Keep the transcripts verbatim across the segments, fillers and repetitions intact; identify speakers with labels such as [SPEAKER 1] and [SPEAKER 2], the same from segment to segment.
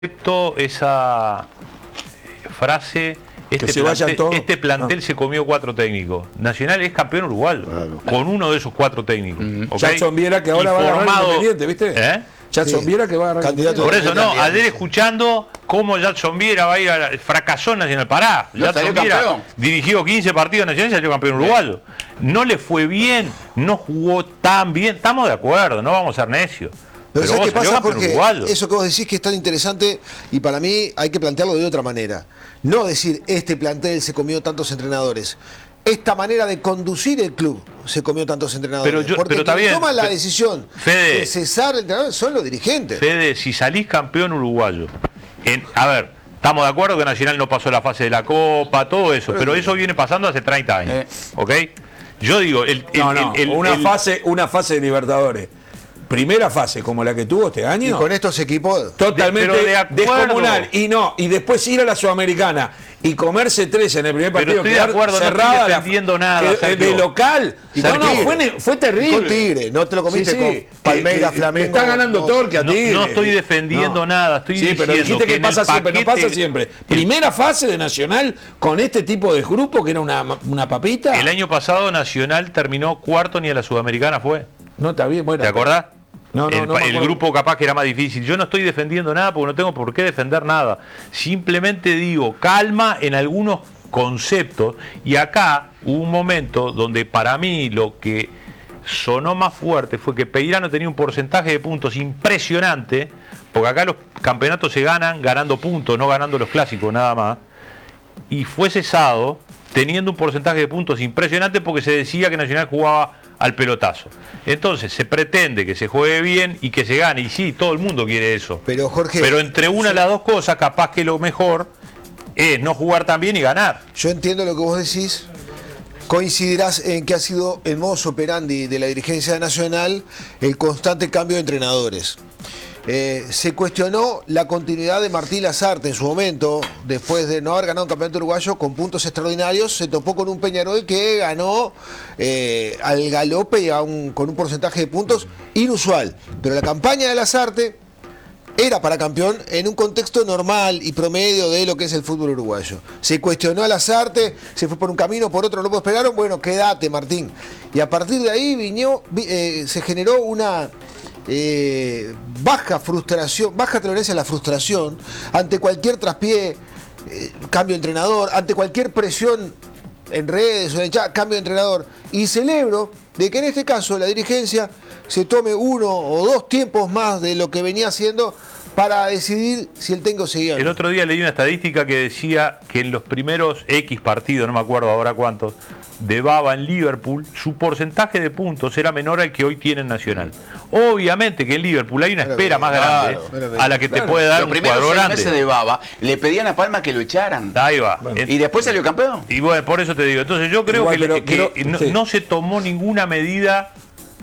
[SPEAKER 1] acepto esa frase. Este plantel, este plantel ah. se comió cuatro técnicos. Nacional es campeón uruguayo, claro, con uno de esos cuatro técnicos.
[SPEAKER 2] Uh-huh. ¿Okay? Jackson Viera, que ahora y va formado, a ganar Independiente, ¿viste?
[SPEAKER 1] ¿Eh?
[SPEAKER 2] Jackson sí. Viera que va a ganar
[SPEAKER 1] Candidato. Por eso no, ayer escuchando cómo Jackson Viera va a ir a la, fracasó en Nacional. Pará, no, Jackson Viera dirigió quince partidos nacionales y salió campeón uruguayo. No le fue bien, no jugó tan bien. Estamos de acuerdo, no vamos a ser necios.
[SPEAKER 3] Pero, Pero ¿sabes qué pasa? Porque eso que vos decís que es tan interesante y para mí hay que plantearlo de otra manera. No decir, este plantel se comió tantos entrenadores. Esta manera de conducir el club se comió tantos entrenadores.
[SPEAKER 1] Pero yo,
[SPEAKER 3] porque
[SPEAKER 1] pero
[SPEAKER 3] quien
[SPEAKER 1] bien,
[SPEAKER 3] toma la
[SPEAKER 1] Fede,
[SPEAKER 3] decisión
[SPEAKER 1] Fede,
[SPEAKER 3] de cesar el entrenador son los dirigentes.
[SPEAKER 1] Fede, si salís campeón uruguayo, en, a ver, estamos de acuerdo que Nacional no pasó la fase de la Copa, todo eso, pero, pero eso viene pasando hace treinta años. Eh. ¿Ok? Yo digo, el, el,
[SPEAKER 2] no, no,
[SPEAKER 1] el, el,
[SPEAKER 2] una,
[SPEAKER 1] el,
[SPEAKER 2] fase, una fase de Libertadores. Primera fase como la que tuvo este año.
[SPEAKER 3] Y con estos equipos
[SPEAKER 2] totalmente de, de descomunal. Y no, y después ir a la Sudamericana y comerse tres en el primer partido.
[SPEAKER 1] Pero estoy de acuerdo, cerrada, no estoy defendiendo
[SPEAKER 2] la,
[SPEAKER 1] nada.
[SPEAKER 2] Que, de local. Y no, no, fue, fue terrible.
[SPEAKER 3] Con Tigre, no te lo comiste sí, sí. con Palmeiras, Flamengo.
[SPEAKER 2] Está ganando no, Torque a Tigre.
[SPEAKER 1] No, no estoy defendiendo no. nada. Estoy sí,
[SPEAKER 2] pero dijiste que, que pasa siempre, no pasa siempre. Primera fase de Nacional con este tipo de grupo que era una, una papita.
[SPEAKER 1] El año pasado Nacional terminó cuarto, ni a la Sudamericana fue.
[SPEAKER 2] No, está bien, bueno.
[SPEAKER 1] ¿Te acordás?
[SPEAKER 2] No, no,
[SPEAKER 1] el,
[SPEAKER 2] no
[SPEAKER 1] el grupo capaz que era más difícil. Yo no estoy defendiendo nada porque no tengo por qué defender nada. Simplemente digo, calma en algunos conceptos. Y acá hubo un momento donde para mí lo que sonó más fuerte fue que Peirano tenía un porcentaje de puntos impresionante, porque acá los campeonatos se ganan ganando puntos, no ganando los clásicos nada más. Y fue cesado teniendo un porcentaje de puntos impresionante porque se decía que Nacional jugaba al pelotazo. Entonces se pretende que se juegue bien y que se gane, y sí, todo el mundo quiere eso.
[SPEAKER 3] Pero Jorge,
[SPEAKER 1] pero entre una de las dos cosas, capaz que lo mejor es no jugar tan bien y ganar.
[SPEAKER 3] Yo entiendo lo que vos decís. Coincidirás en que ha sido el modus operandi de la dirigencia nacional el constante cambio de entrenadores. Eh, se cuestionó la continuidad de Martín Lazarte en su momento, después de no haber ganado un campeonato uruguayo con puntos extraordinarios. Se topó con un Peñarol que ganó eh, al galope y a un, con un porcentaje de puntos inusual. Pero la campaña de Lazarte era para campeón en un contexto normal y promedio de lo que es el fútbol uruguayo. Se cuestionó a Lazarte, se fue por un camino, por otro no lo esperaron. Bueno, quédate, Martín. Y a partir de ahí vino, eh, se generó una Eh, baja frustración, baja tolerancia a la frustración ante cualquier traspié, eh, cambio de entrenador, ante cualquier presión en redes o en el chat, cambio de entrenador. Y celebro de que en este caso la dirigencia se tome uno o dos tiempos más de lo que venía haciendo para decidir si el técnico seguía.
[SPEAKER 1] El otro día leí una estadística que decía que en los primeros X partidos, no me acuerdo ahora cuántos, de Baba en Liverpool, su porcentaje de puntos era menor al que hoy tiene en Nacional. Obviamente que en Liverpool hay una espera bien, más grande claro, a la que claro, te puede dar un cuadro grande.
[SPEAKER 4] Los primeros de Baba le pedían a Palma que lo echaran.
[SPEAKER 1] Ahí va.
[SPEAKER 4] Bueno. Y después salió campeón.
[SPEAKER 1] Y bueno, por eso te digo. Entonces yo creo Igual, que, pero, que pero, no, sí. no se tomó ninguna medida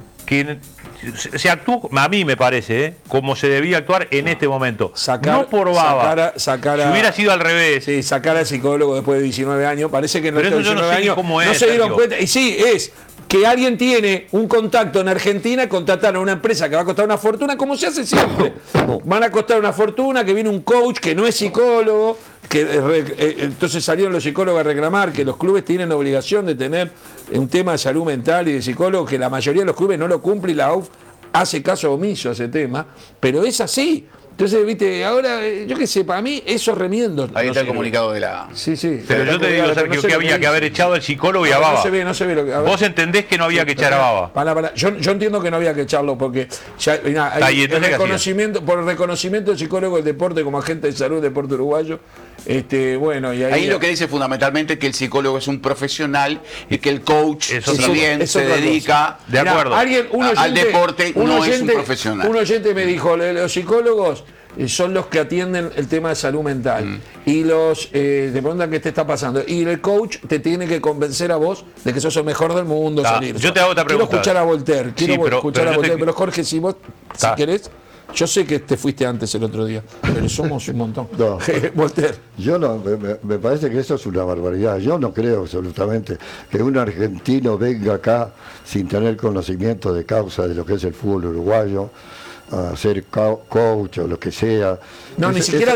[SPEAKER 1] que se actuó, a mí me parece, ¿eh? como se debía actuar en este momento.
[SPEAKER 2] Sacar,
[SPEAKER 1] no por Baba.
[SPEAKER 2] Sacar a, sacar a,
[SPEAKER 1] si hubiera sido al revés.
[SPEAKER 2] Sí, sacar al psicólogo después de diecinueve años. Parece que en los diecinueve
[SPEAKER 1] no sé
[SPEAKER 2] años
[SPEAKER 1] cómo es,
[SPEAKER 2] no se dieron
[SPEAKER 1] Sergio.
[SPEAKER 2] cuenta. Y sí, es que alguien tiene un contacto en Argentina, contratar a una empresa que va a costar una fortuna, como se hace siempre. Van a costar una fortuna, que viene un coach que no es psicólogo, que eh, entonces salieron los psicólogos a reclamar que los clubes tienen obligación de tener un tema de salud mental y de psicólogo, que la mayoría de los clubes no lo cumple y la U F hace caso omiso a ese tema, pero es así. Entonces, viste, ahora, yo qué sé, para mí, esos remiendos.
[SPEAKER 4] Ahí
[SPEAKER 2] no
[SPEAKER 4] está el comunicado de la.
[SPEAKER 2] Sí, sí.
[SPEAKER 1] Pero yo te digo, Sergio, no que había que, que haber echado al psicólogo y a Baba.
[SPEAKER 2] No se ve, no se ve lo que.
[SPEAKER 1] Vos entendés que no había que echar a Baba.
[SPEAKER 2] Para, para, yo, yo entiendo que no había que echarlo porque ya, mirá, hay, el reconocimiento, por el reconocimiento del psicólogo del deporte como agente de salud del deporte uruguayo. Este, bueno, y ahí,
[SPEAKER 4] ahí lo que dice fundamentalmente que el psicólogo es un profesional y que el coach,
[SPEAKER 1] eso
[SPEAKER 4] si bien se dedica
[SPEAKER 1] de acuerdo.
[SPEAKER 2] Mirá, alguien, un oyente,
[SPEAKER 4] al deporte,
[SPEAKER 2] un
[SPEAKER 4] no
[SPEAKER 2] oyente,
[SPEAKER 4] es un profesional.
[SPEAKER 2] Un oyente me dijo, los psicólogos son los que atienden el tema de salud mental mm. y los eh, te preguntan qué te está pasando y el coach te tiene que convencer a vos de que sos el mejor del mundo.
[SPEAKER 1] Ah,
[SPEAKER 2] salir.
[SPEAKER 1] Yo te hago otra pregunta.
[SPEAKER 2] Quiero escuchar a Voltaire, quiero
[SPEAKER 1] sí, pero,
[SPEAKER 2] escuchar
[SPEAKER 1] pero
[SPEAKER 2] a Voltaire,
[SPEAKER 1] te...
[SPEAKER 2] pero Jorge, si vos si querés, yo sé que te fuiste antes el otro día, pero somos un montón.
[SPEAKER 5] No,
[SPEAKER 2] Voltaire.
[SPEAKER 5] Yo no, me, me parece que eso es una barbaridad. Yo no creo absolutamente que un argentino venga acá sin tener conocimiento de causa de lo que es el fútbol uruguayo. a ser co- coach o lo que sea.
[SPEAKER 2] No, ni
[SPEAKER 5] Es-
[SPEAKER 2] siquiera